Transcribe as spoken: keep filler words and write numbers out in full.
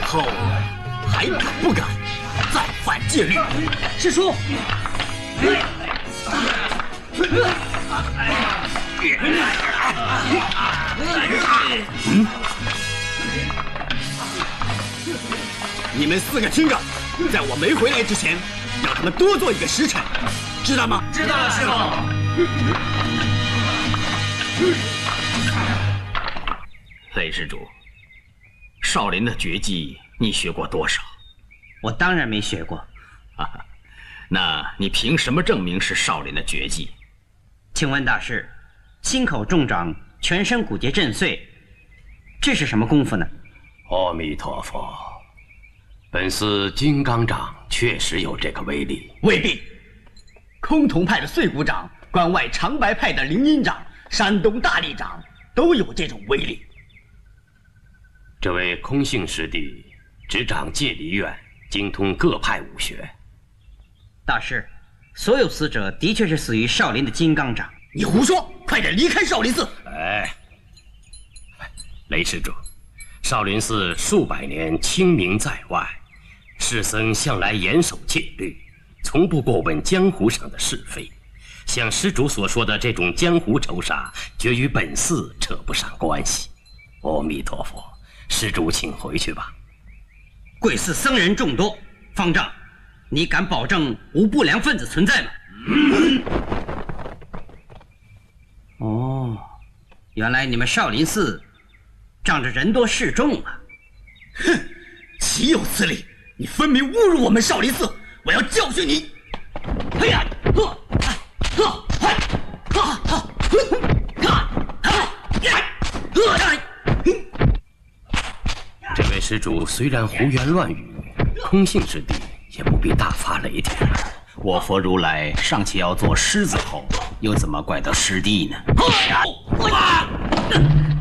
后还敢不敢再犯戒律？ 师叔。 嗯，你们四个听着，在我没回来之前，让他们多做一个时辰，知道吗？ 知道了，师傅。雷施主，少林的绝技你学过多少？ 我当然没学过。 哈哈，那你凭什么证明是少林的绝技？ 请问大师，心口重掌，全身骨节震碎，这是什么功夫呢？ 阿弥陀佛，本司金刚掌确实有这个威力。 未必，崆峒派的碎骨掌、关外长白派的灵阴掌、山东大力掌都有这种威力。 这位空性师弟执掌界离院，精通各派武学。 大师。 所有死者的确是死于少林的金刚掌。 你胡说！快点离开少林寺！ 哎，雷施主，少林寺数百年清明在外，世僧向来严守戒律，从不过问江湖上的是非。像施主所说的这种江湖仇杀，绝与本寺扯不上关系。阿弥陀佛，施主请回去吧。 贵寺僧人众多，方丈。 你敢保证无不良分子存在吗？嗯、哦，原来你们少林寺仗着人多势众啊！ 哼，岂有此理！你分明侮辱我们少林寺，我要教训你！嘿呀，呵，呵，嘿，哈哈，哈，哈， 这位施主虽然胡言乱语，空性之地。 也不必大发雷霆。我佛如来尚且要做狮子后，又怎么怪得师弟呢？